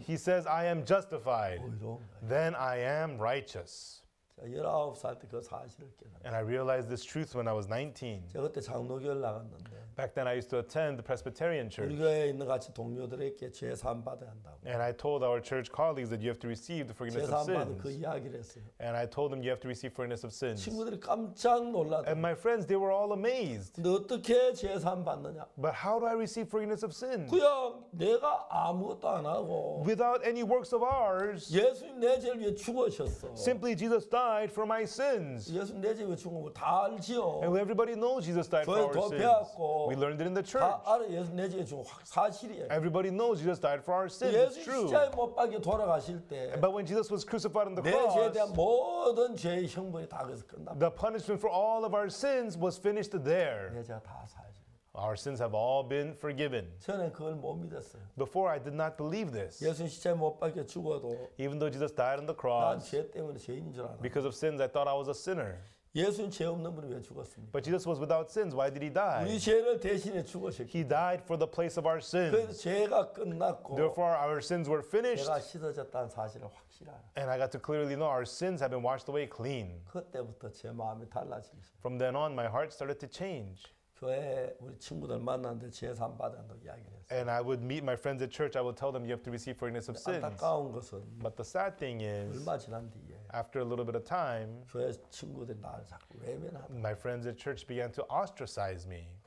He says, I am justified. 의로운 거예요. Then I am righteous. 제가 19살 때 그 사실을 깨달았어요. And I realized this truth when I was 19. 제가 그때 장로교를 나갔는데 Back then, I used to attend the Presbyterian 우리 church. 교회에 있는 같이 동료들에게 제사함 받아야 한다고. And I told our church colleagues that you have to receive the forgiveness of 제사함 받은 그 sins. 이야기를 했어요. And I told them you have to receive forgiveness of sins. 친구들이 깜짝 놀라더라고요. And my friends, they were all amazed. 근데 어떻게 제사함 받느냐? But how do I receive forgiveness of sins? 그냥 내가 아무것도 안 하고 Without any works of ours. 예수님 내 죄를 위해 죽으셨어. Simply Jesus died for my sins. 예수님 내 죄를 위해 죽은 걸 다 알지요. And everybody knows Jesus died for 교회 our 더 sins. 배웠고 We learned it in the church. 다 알아. 예수님 내 죄를 죽은 거 사실이에요. Everybody knows Jesus died for our sins. It's 예수 true. 십자가에 못 박혀 돌아가실 때 But when Jesus was crucified on the 내 죄에 cross, 대한 모든 죄의 형벌이 다 거기서 끝납니다. the punishment for all of our sins was finished there. 내 죄가 다 사해집니다. Our sins have all been forgiven. 저는 그걸 못 믿었어요. Before, I did not believe this. 예수님 십자가에 못 박혀 죽어도 Even though Jesus died on the 난 cross, 죄 때문에 죄인인 줄 알아. because of sins, I thought I was a sinner. 예수님 죄 없는 분이 왜 죽었습니까? But Jesus was without sins. Why did he die? 우리 죄를 대신해 죽으셨기 He died for the place of our 그래서 sins. 죄가 끝났고 Therefore, our sins were finished. 죄가 씻어졌다는 사실을 확실히 알아. And I got to clearly know our sins have been washed away clean. 그때부터 제 마음이 달라지기 시작. From then on, my heart started to change. 교회 우리 친구들 만났는데 제사 받았다고 이야기를 했어요. And I would meet my friends at church. I would tell them you have to receive forgiveness of sins. 안타까운 것은 But the sad thing is, 얼마 지난 뒤에 after a little bit of time, 교회 친구들이 나를 자꾸 외면하다. my friends at church began to ostracize me.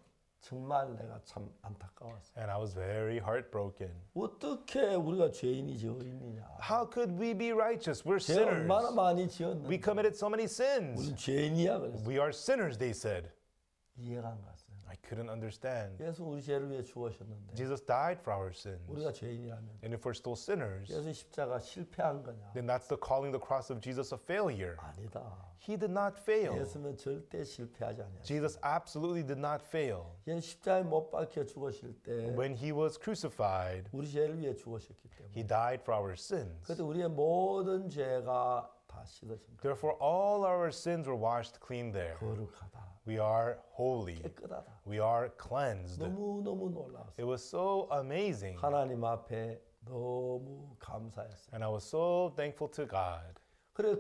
정말 내가 참 안타까웠어. And I was very heartbroken. 어떻게 우리가 죄인이지 의인이냐? How could we be righteous? We're 죄 얼마나 sinners. 많이 We 지었는데 committed so many sins. 우리 죄인이야 그랬어. We are sinners, they said. 이해가 안 갔어요. I couldn't understand. 예수 우리 죄를 위해 죽으셨는데 Jesus died for our sins. 우리가 죄인이라면 And if we're still sinners, 예수 십자가 실패한 거냐? then that's the calling the cross of Jesus a failure. 아니다. He did not fail. 예수는 절대 실패하지 않았어요. Jesus absolutely did not fail. 예수 십자가에 못 박혀 죽으실 때 When he was crucified, 우리 죄를 위해 죽으셨기 때문에 he died for our sins. 그때 우리의 모든 죄가 다 씻어진 거예요. Therefore, all our sins were washed clean there. 거룩하다. We are holy. 깨끗하다. We are cleansed. 너무너무 놀라웠어요. It was so amazing. 하나님 앞에 너무 감사했어요. And I was so thankful to God. 그래서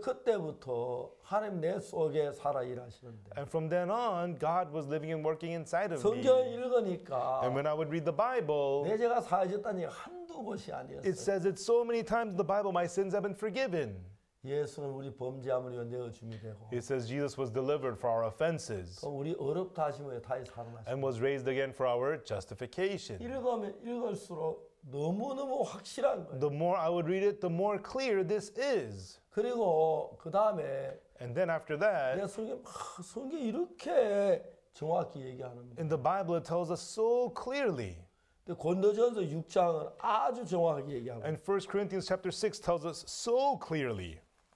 그때부터 하나님 내 속에 살아 일하시는데 And from then on, God was living and working inside of 성경을 me. 읽으니까 And when I would read the Bible, 내 죄가 사해졌다니 한두 곳이 it 아니었어요. says it so many times in the Bible, my sins have been forgiven. 예수는 우리 범죄함을 위해 내어줌이 되고 It says Jesus was delivered for our offenses 또 우리 어렵다 하심에 다시 살아나시고 and was raised again for our justification. 읽으면 읽을수록 너무너무 확실한 거예요. The more I would read it, the more clear this is. 그리고 그 다음에 And then after that, 내가 성경 이렇게 정확히 얘기하는데 in the Bible, it tells us so clearly. 근데 고린도전서 6장은 아주 정확하게 얘기하고 And 1 Corinthians chapter 6 tells us so clearly.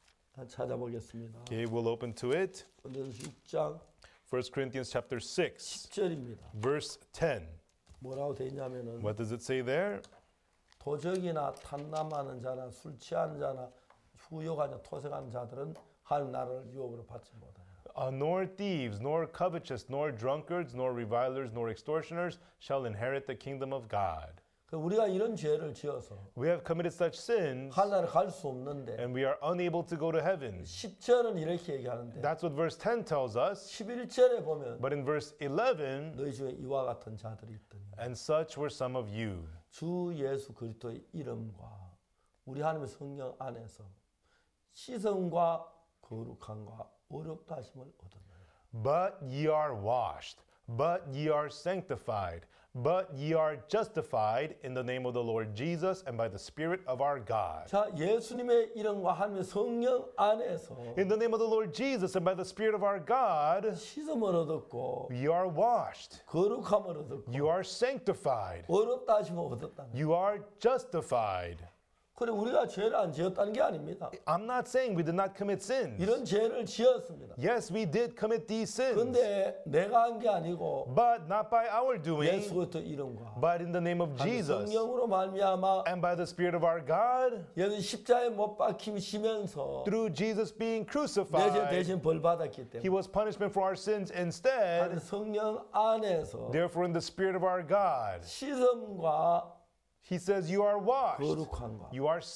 찾아보겠습니다. Okay, we'll open to it. 고린도전서 6장 1 Corinthians chapter 6, 10절입니다. verse 10. 뭐라고 돼 있냐면은 What does it say there? 도적이나 탐남하는 자나 술 취하는 자나 후욕하냐 토색하는 자들은 하나님 나라를 유업으로 받지 못하냐. Nor thieves, nor covetous, nor drunkards, nor revilers, nor extortioners shall inherit the kingdom of God. 우리가 이런 죄를 지어서 We have committed such sins, 하늘에 갈 수 없는데 and we are unable to go to heaven. 10절은 이렇게 얘기하는데 That's what verse 10 tells us. 11절에 보면 But in verse 11, 너희 중에 이와 같은 자들이 있더니 and such were some of you. 주 예수 그리스도의 이름과 우리 하나님의 성령 안에서 시선과 거룩함과 어렵다 하심을 얻었나니. But ye are washed, but ye are sanctified, but ye are justified in the name of the Lord Jesus and by the Spirit of our God. 자, 예수님의 이름과 하나님의 성령 안에서 In the name of the Lord Jesus and by the Spirit of our God, 시선을 얻었고 you are washed, 거룩함을 얻었고 you are sanctified, 어렵다 하심을 얻었다는. you are justified. 그래 우리가 죄를 안 지었다는 게 아닙니다. I'm not saying we did not commit sins. 이런 죄를 지었습니다. Yes, we did commit these sins, 근데 내가 한 게 아니고 but not by our doing, 예수 그리스도 이름과 but in the name of Jesus 성령으로 말미암아 and by the Spirit of our God, 예수 십자가에 못 박히시면서 through Jesus being 내 죄 crucified, 대신 벌 받았기 He 때문에 was punishment for our sins 하나님 instead. 성령 안에서 Therefore, in the Spirit of our God, 시험과 He says you are washed. 거룩한가? You are